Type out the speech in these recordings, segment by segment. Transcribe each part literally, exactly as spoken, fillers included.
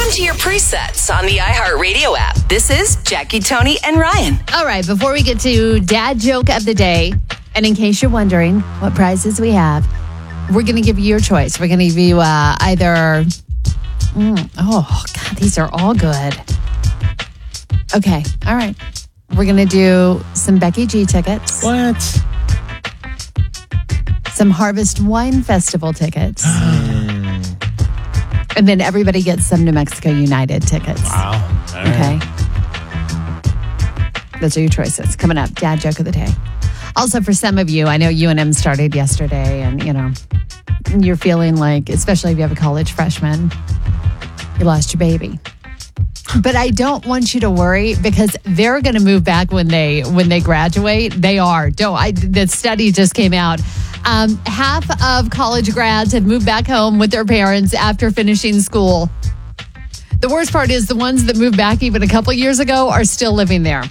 Listen to your presets on the iHeartRadio app. This is Jackie, Tony, and Ryan. All right, before we get to dad joke of the day, and in case you're wondering what prizes we have, we're going to give you your choice. We're going to give you uh, either... Mm, oh, God, these are all good. Okay, all right. We're going to do some Becky G tickets. What? Some Harvest Wine Festival tickets. And then everybody gets some New Mexico United tickets. Wow. All okay. Right. Those are your choices. Coming up, dad joke of the day. Also, for some of you, I know U N M started yesterday, and, you know, you're feeling like, especially if you have a college freshman, you lost your baby. But I don't want you to worry, because they're going to move back when they when they graduate. They are. Don't. I, the study just came out. Um, half of college grads have moved back home with their parents after finishing school. The worst part is the ones that moved back even a couple years ago are still living there.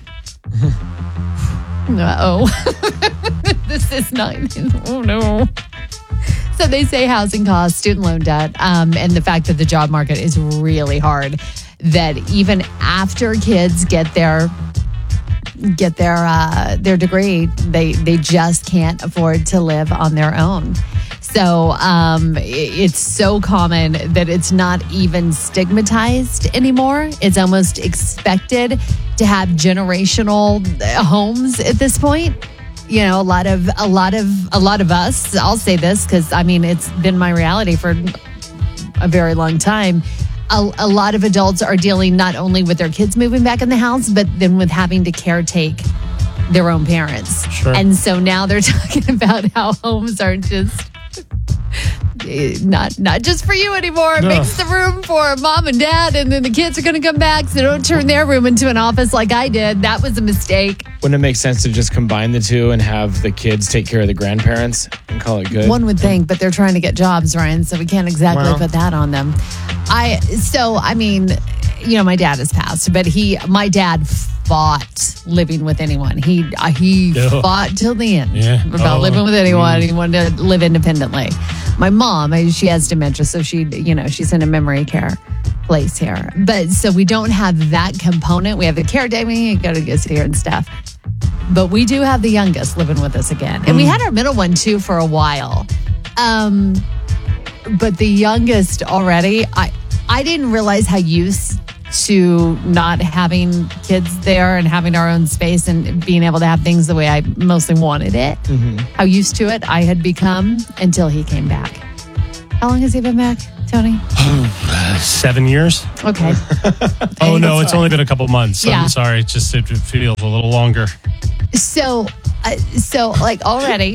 Uh-oh. This is not... Oh, no. So they say housing costs, student loan debt, um, and the fact that the job market is really hard, that even after kids get their get their uh, their degree, they they just can't afford to live on their own. So um, it's so common that it's not even stigmatized anymore. It's almost expected to have generational homes at this point. You know, a lot of a lot of a lot of us. I'll say this because I mean it's been my reality for a very long time. A, a lot of adults are dealing not only with their kids moving back in the house, but then with having to caretake their own parents. Sure. And so now they're talking about how homes are just not not just for you anymore. It no. makes the room for mom and dad, and then the kids are going to come back, so don't turn their room into an office like I did. That was a mistake. Wouldn't it make sense to just combine the two and have the kids take care of the grandparents and call it good? One would think, but they're trying to get jobs, Ryan, so we can't exactly Well. put that on them. I so I mean, you know, my dad has passed, but he, my dad fought living with anyone. He uh, he Ew. fought till the end Yeah. about Oh. living with anyone. He wanted to live independently. My mom, I- she has dementia, so she, you know, she's in a memory care place here. But so we don't have that component. We have the caretaking, go to get here and stuff. But we do have the youngest living with us again, and we had our middle one too for a while. Um. But the youngest already, I I didn't realize how used to not having kids there and having our own space and being able to have things the way I mostly wanted it. Mm-hmm. How used to it I had become until he came back. How long has he been back, Tony? Seven years? Okay. Oh, no, it's only been a couple months. Yeah. I'm sorry. It's just, it feels a little longer. So, uh, so like already...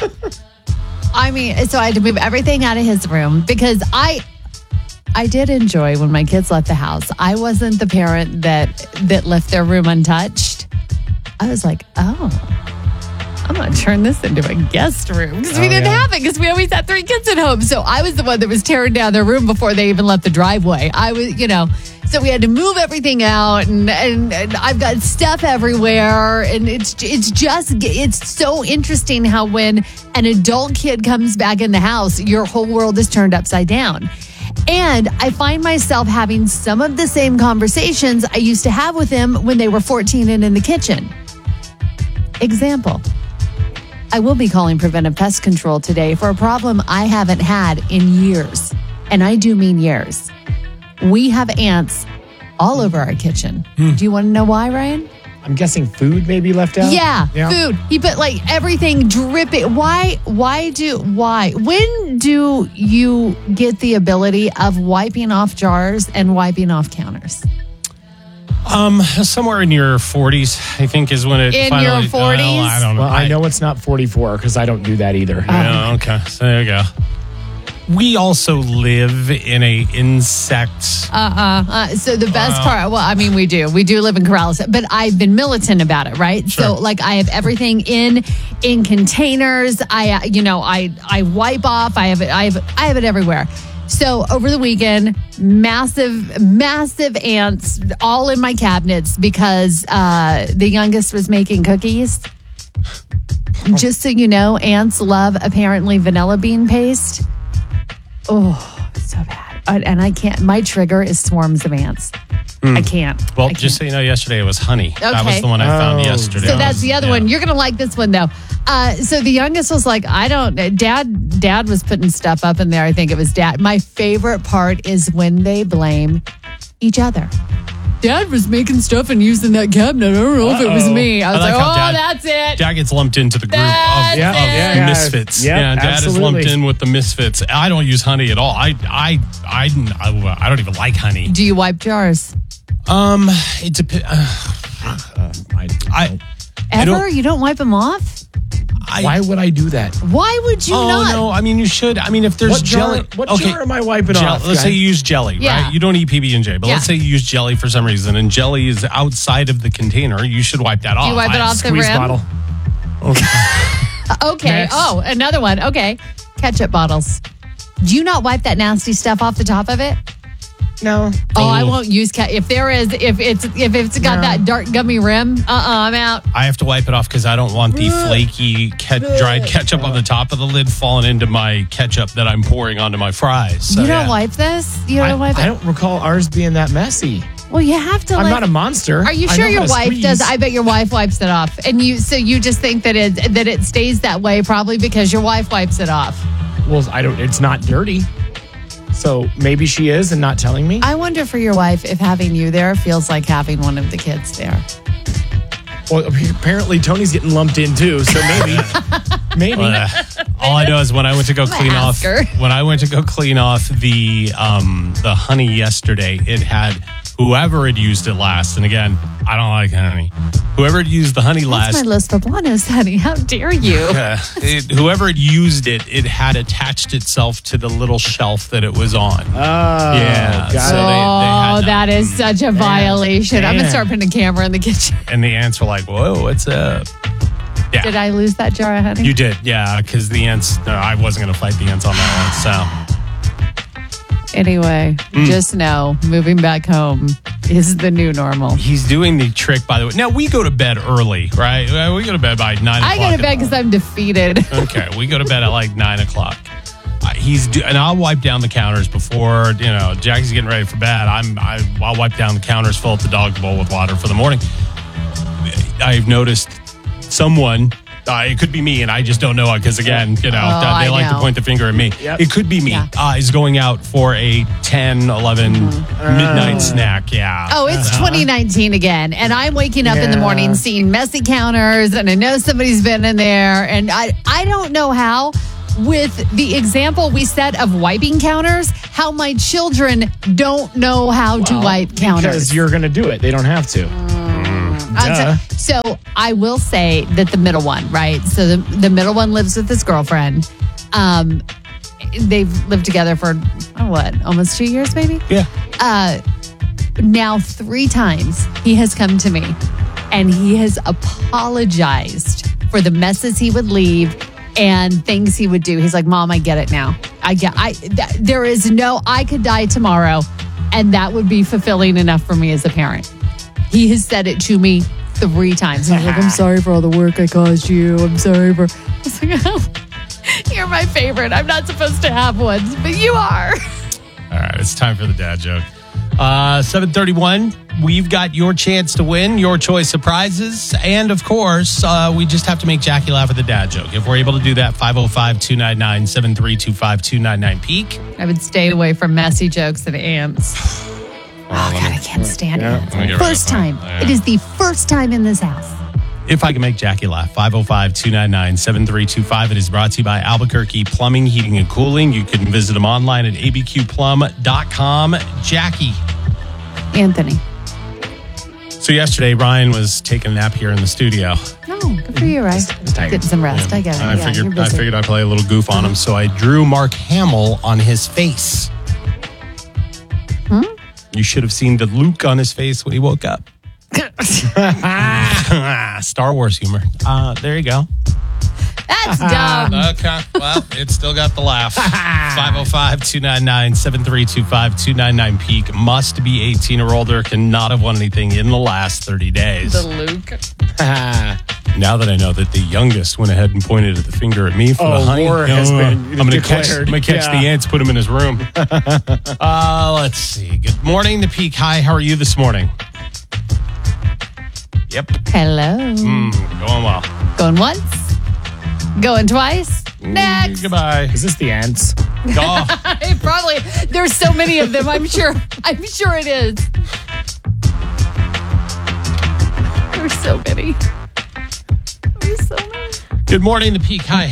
I mean, so I had to move everything out of his room because I I did enjoy when my kids left the house. I wasn't the parent that that left their room untouched. I was like, oh, I'm going to turn this into a guest room because we Oh, didn't yeah. have it because we always had three kids at home. So I was the one that was tearing down their room before they even left the driveway. I was, you know, so we had to move everything out, and, and, and I've got stuff everywhere, and it's it's just it's so interesting how when an adult kid comes back in the house, your whole world is turned upside down. And I find myself having some of the same conversations I used to have with them when they were fourteen and in the kitchen. Example. I will be calling Preventive Pest Control today for a problem I haven't had in years. And I do mean years. We have ants all over our kitchen. Hmm. Do you want to know why, Ryan? I'm guessing food may be left out? Yeah, food. He put like everything dripping. Why, why do, why? When do you get the ability of wiping off jars and wiping off counters? Um, somewhere in your forties, I think, is when it In finally... your forties? Well, I don't know. Well, I know it's not forty-four because I don't do that either. Yeah, okay. So there you go. We also live in a insect... Uh-uh. Uh, so the best Wow. part, well, I mean, we do. We do live in corrals, but I've been militant about it, right? Sure. So, like, I have everything in in containers. I, uh, you know, I I wipe off. I have it. I have I have it everywhere. So over the weekend, massive, massive ants all in my cabinets because uh, the youngest was making cookies. Just so you know, ants love apparently vanilla bean paste. Oh, so bad. uh, and I can't. My trigger is swarms of ants. I can't. Well, I just so can't. you know, yesterday it was honey. That was Okay. the one I found Oh. yesterday. So that's the other Yeah. one. You're gonna like this one though. Uh, so the youngest was like, I don't. Dad, Dad was putting stuff up in there. I think it was Dad. My favorite part is when they blame each other. Dad was making stuff and using that cabinet. I don't know if it was Uh-oh. me. I was I like like, how oh, Dad- that's it. Dad gets lumped into the group That's of, it. of Yeah, yeah. misfits. Yep, yeah, Dad absolutely. is lumped in with the misfits. I don't use honey at all. I I I I, I don't even like honey. Do you wipe jars? Um, it depends. Uh, I, I, I Ever? don't- You don't wipe them off? I why would I do that? Why would you oh not? no! I mean, you should. I mean, if there's What jar- jelly, what okay, jar am I wiping Jell- off, Let's say guy? you use jelly, Yeah. right? You don't eat P B and J, but Yeah. let's say you use jelly for some reason, and jelly is outside of the container. You should wipe that off. you wipe it I- off the Squeeze rim? bottle. Okay. Next. Oh, another one. Okay. Ketchup bottles. Do you not wipe that nasty stuff off the top of it? No. Oh, I Oh. won't use cat. If there is, if it's if it's got No. that dark gummy rim, uh, uh I'm out. I have to wipe it off because I don't want the flaky ke- dried ketchup on the top of the lid falling into my ketchup that I'm pouring onto my fries. So, you don't yeah. wipe this. You don't I, wipe it. I don't recall ours being that messy. Well, you have to. I'm like, not a monster. Are you I sure know your how to wife squeeze. does? I bet your wife wipes it off, and you. So you just think that it that it stays that way, probably because your wife wipes it off. Well, I don't. It's not dirty. So maybe she is and not telling me. I wonder for your wife if having you there feels like having one of the kids there. Well, apparently Tony's getting lumped in too. So maybe, maybe. Uh, all I know is when I went to go clean off, Ask her. when I went to go clean off the um, the honey yesterday, it had whoever had used it last. And again, I don't like honey. Whoever had used the honey That's last, my Los Poblanos, honey. How dare you? uh, it, whoever had used it, it had attached itself to the little shelf that it was on. Oh, Yeah, got so it. they- had Oh, to- that is such a violation. I'm gonna Man. start putting a camera in the kitchen. and the ants were like, "Whoa, what's up?" Yeah, Did I lose that jar of honey? you did, yeah, because the ants. No, I wasn't going to fight the ants on that one. So. Anyway, Mm. just know moving back home is the new normal. He's doing the trick, by the way. Now, we go to bed early, right? Uh, We go to bed by nine o'clock. I go to bed because I'm defeated. Okay, we go to bed at like nine o'clock. Uh, he's do- and I'll wipe down the counters before you know Jackie's getting ready for bed. I'm I, I'll wipe down the counters, fill up the dog bowl with water for the morning. I've noticed someone. Uh, it could be me, and I just don't know it because, again, you know, Oh, they I like to know. point the finger at me. Yep. It could be me. Yeah. Uh, is going out for a ten, eleven midnight snack. Yeah. Oh, it's twenty nineteen again. And I'm waking up in the Yeah. morning seeing messy counters, and I know somebody's been in there. And I, I don't know how, with the example we set of wiping counters, how my children don't know how to Well, wipe counters. Because you're going to do it. They don't have to. Uh, Duh. so, so I will say that the middle one, right? So the, the middle one lives with his girlfriend. Um, they've lived together for, oh, what, almost two years maybe? Yeah. Uh, now, three times he has come to me and he has apologized for the messes he would leave and things he would do. He's like, Mom, I get it now. I get, I, th- there is no, I could die tomorrow and that would be fulfilling enough for me as a parent. He has said it to me three times. He's like, I'm sorry for all the work I caused you. I'm sorry for. I was like, oh, you're my favorite. I'm not supposed to have ones, but you are. All right, it's time for the dad joke. Uh, seven thirty-one, we've got your chance to win, your choice of prizes. And of course, uh, we just have to make Jackie laugh with the dad joke. If we're able to do that, five oh five, two nine nine, seven three two five, two nine nine, peak. I would stay away from messy jokes and ants. Oh, God, I can't stand Yeah. ants. Let me get rid First of time. that. It is the first time in this house. If I can make Jackie laugh, five oh five, two nine nine, seven three two five. It is brought to you by Albuquerque Plumbing, Heating, and Cooling. You can visit them online at a b q plum dot com. Jackie. Anthony. So yesterday, Ryan was taking a nap here in the studio. No, good for you, right? tired. Getting some rest. I get it. I yeah, you're figured I busy. figured I'd play a little goof on him, so I drew Mark Hamill on his face. Hmm? You should have seen the look on his face when he woke up. Star Wars humor. Uh, there you go. That's dumb. Okay. Well, it's still got the laugh. five oh five, two nine nine, seven three two five, two nine nine peak. Must be eighteen or older. Cannot have won anything in the last thirty days. The Luke. Now that I know that the youngest went ahead and pointed the finger at me for Oh, the honey, war has been I'm going to catch, declared. I'm gonna catch Yeah. the ants, put them in his room. uh, let's see. Good morning, the Peak. Hi, how are you this morning? Yep. Hello. Mm, going well. Going once. Going twice. Next. Mm, goodbye. Is this the ants? Oh, It probably. There's so many of them. I'm sure. I'm sure it is. There's so many. There's so many. good morning, the Peak. Hi.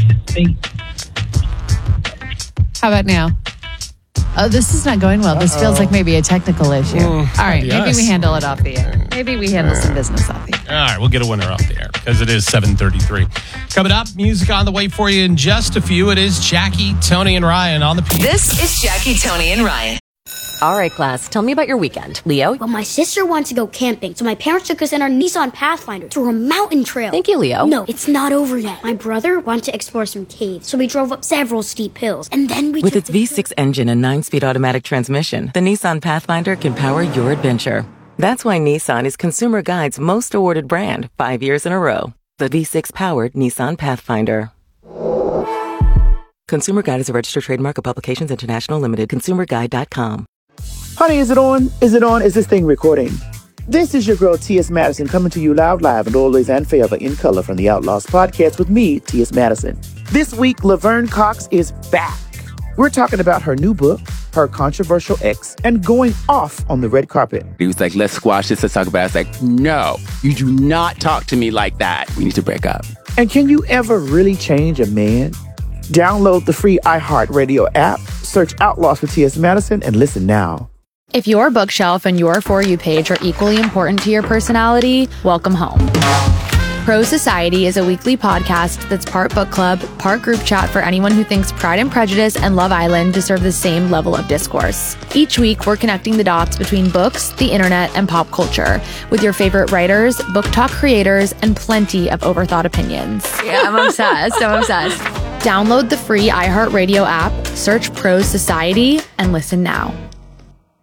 How about now? Oh, this is not going well. This Uh-oh. feels like maybe a technical issue. All right, be maybe us. we handle it off the air. Maybe we handle some business off the air. All right, we'll get a winner off the air because it is seven thirty-three. Coming up, music on the way for you in just a few. It is Jackie, Tony, and Ryan on the Peak. This is Jackie, Tony, and Ryan. All right, class, tell me about your weekend. Leo? Well, my sister wanted to go camping, so my parents took us in our Nissan Pathfinder to a mountain trail. Thank you, Leo. No, it's not over yet. My brother wanted to explore some caves, so we drove up several steep hills, and then we With took its the V six engine and nine-speed automatic transmission, the Nissan Pathfinder can power your adventure. That's why Nissan is Consumer Guide's most awarded brand five years in a row. The V six-powered Nissan Pathfinder. Consumer Guide is a registered trademark of Publications International Limited. consumer guide dot com. Honey, is it on? Is it on? Is this thing recording? This is your girl, T S. Madison, coming to you loud, live, and always and forever in color from the Outlaws podcast with me, T S. Madison. This week, Laverne Cox is back. We're talking about her new book, her controversial ex, and going off on the red carpet. He was like, let's squash this, let's talk about it. I was like, no, you do not talk to me like that. We need to break up. And can you ever really change a man? Download the free iHeartRadio app, search Outlaws with T S. Madison, and listen now. If your bookshelf and your For You page are equally important to your personality, welcome home. Pro Society is a weekly podcast that's part book club, part group chat for anyone who thinks Pride and Prejudice and Love Island deserve the same level of discourse. Each week, we're connecting the dots between books, the internet, and pop culture with your favorite writers, book talk creators, and plenty of overthought opinions. Yeah, I'm obsessed. I'm obsessed. Download the free iHeartRadio app, search Pro Society, and listen now.